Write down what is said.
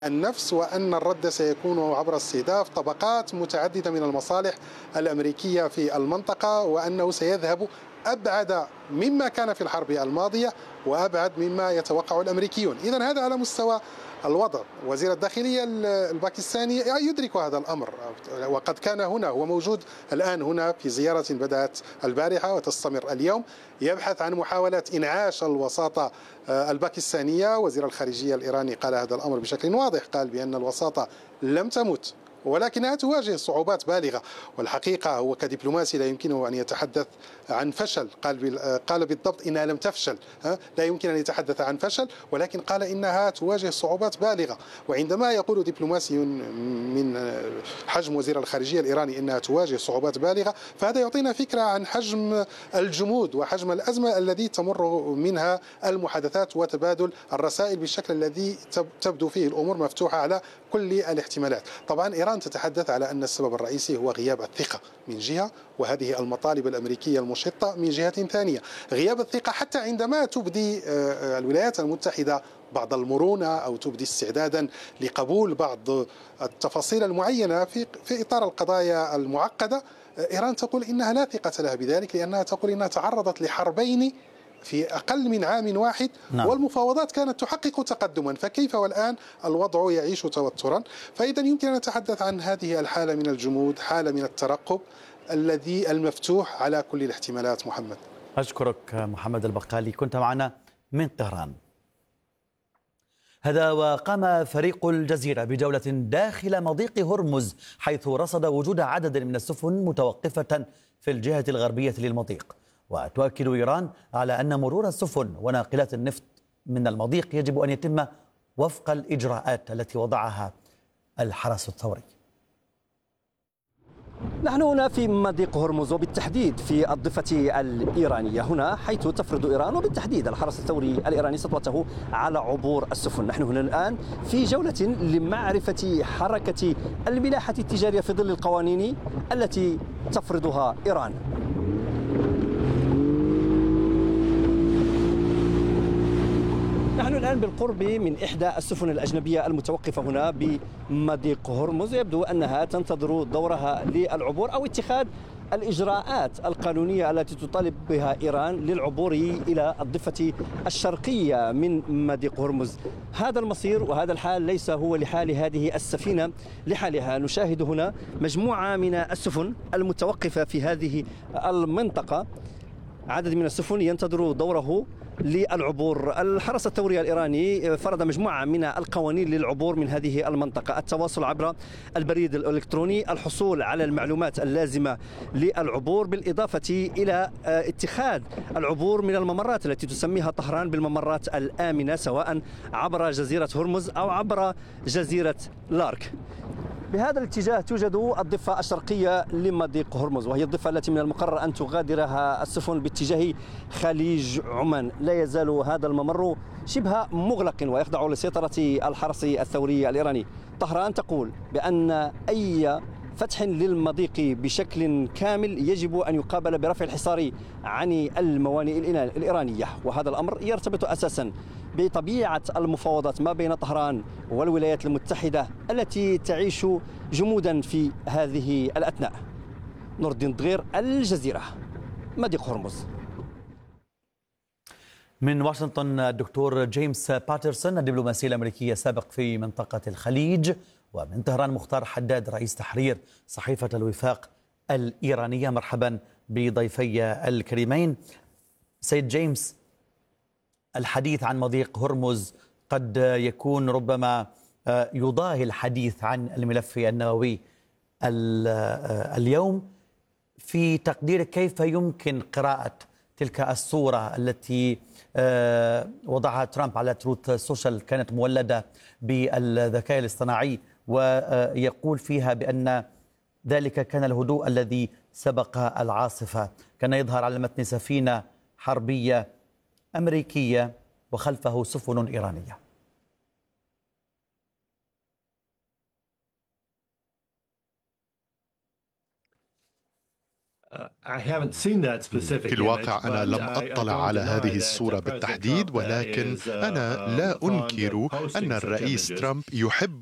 النفس، وأن الرد سيكون عبر استهداف طبقات متعددة من المصالح الأمريكية في المنطقة، وأنه سيذهب أبعد مما كان في الحرب الماضية وأبعد مما يتوقع الأمريكيون. إذن هذا على مستوى الوضع. وزير الداخلية الباكستاني يدرك هذا الأمر، وقد كان هنا، هو موجود الآن هنا في زيارة بدأت البارحة وتستمر اليوم، يبحث عن محاولات إنعاش الوساطة الباكستانية. وزير الخارجية الإيراني قال هذا الأمر بشكل واضح، قال بأن الوساطة لم تمت ولكنها تواجه صعوبات بالغة. والحقيقة هو كدبلوماسي لا يمكنه أن يتحدث عن فشل، قال بالضبط إنها لم تفشل، لا يمكن أن يتحدث عن فشل، ولكن قال إنها تواجه صعوبات بالغة. وعندما يقول دبلوماسي من حجم وزير الخارجية الإيراني إنها تواجه صعوبات بالغة، فهذا يعطينا فكرة عن حجم الجمود وحجم الأزمة الذي تمر منها المحادثات وتبادل الرسائل بالشكل الذي تبدو فيه الأمور مفتوحة على كل الاحتمالات. طبعا إيران تتحدث على أن السبب الرئيسي هو غياب الثقة من جهة، وهذه المطالب الأمريكية المشطة من جهة ثانية. غياب الثقة حتى عندما تبدي الولايات المتحدة بعض المرونة أو تبدي استعدادا لقبول بعض التفاصيل المعينة في إطار القضايا المعقدة، إيران تقول إنها لا ثقة لها بذلك، لأنها تقول إنها تعرضت لحربين في أقل من عام واحد. نعم. والمفاوضات كانت تحقق تقدما، فكيف والآن الوضع يعيش توترا؟ فإذا يمكن أن نتحدث عن هذه الحالة من الجمود، حالة من الترقب الذي المفتوح على كل الاحتمالات. محمد، أشكرك محمد البقالي، كنت معنا من طهران. هذا وقام فريق الجزيرة بجولة داخل مضيق هرمز، حيث رصد وجود عدد من السفن متوقفة في الجهة الغربية للمضيق. وتؤكد إيران على أن مرور السفن وناقلات النفط من المضيق يجب أن يتم وفق الإجراءات التي وضعها الحرس الثوري. نحن هنا في مضيق هرمز، وبالتحديد في الضفة الإيرانية، هنا حيث تفرض إيران وبالتحديد الحرس الثوري الإيراني سطوته على عبور السفن. نحن هنا الآن في جولة لمعرفة حركة الملاحة التجارية في ظل القوانين التي تفرضها إيران. نحن الآن بالقرب من إحدى السفن الأجنبية المتوقفة هنا بمضيق هرمز، يبدو أنها تنتظر دورها للعبور أو اتخاذ الإجراءات القانونية التي تطالب بها إيران للعبور إلى الضفة الشرقية من مضيق هرمز. هذا المصير وهذا الحال ليس هو لحال هذه السفينة لحالها. نشاهد هنا مجموعة من السفن المتوقفة في هذه المنطقة، عدد من السفن ينتظر دوره للعبور. الحرس الثوري الإيراني فرض مجموعة من القوانين للعبور من هذه المنطقة: التواصل عبر البريد الإلكتروني، الحصول على المعلومات اللازمة للعبور، بالإضافة إلى اتخاذ العبور من الممرات التي تسميها طهران بالممرات الآمنة، سواء عبر جزيرة هرمز أو عبر جزيرة لارك. بهذا الاتجاه توجد الضفة الشرقية لمضيق هرمز، وهي الضفة التي من المقرر أن تغادرها السفن باتجاه خليج عمان. لا يزال هذا الممر شبه مغلق ويخضع لسيطرة الحرس الثوري الإيراني. طهران تقول بأن أي فتح للمضيق بشكل كامل يجب أن يقابل برفع الحصار عن الموانئ الإيرانية، وهذا الأمر يرتبط أساسا بطبيعة المفاوضات ما بين طهران والولايات المتحدة التي تعيش جمودا في هذه الأثناء. نور الدين دغير، الجزيرة، مضيق هرمز. من واشنطن الدكتور جيمس باترسون، الدبلوماسي الأمريكي السابق في منطقة الخليج. ومن طهران مختار حداد، رئيس تحرير صحيفة الوفاق الإيرانية. مرحبا بضيفي الكريمين. سيد جيمس، الحديث عن مضيق هرمز قد يكون ربما يضاهي الحديث عن الملف النووي اليوم. في تقديرك كيف يمكن قراءة تلك الصورة التي وضعها ترامب على تروث سوشيال، كانت مولدة بالذكاء الاصطناعي، ويقول فيها بأن ذلك كان الهدوء الذي سبق العاصفة؟ كان يظهر على متن سفينة حربية أمريكية وخلفه سفن إيرانية. في الواقع أنا لم أطلع على هذه الصورة بالتحديد، ولكن أنا لا أنكر أن الرئيس ترامب يحب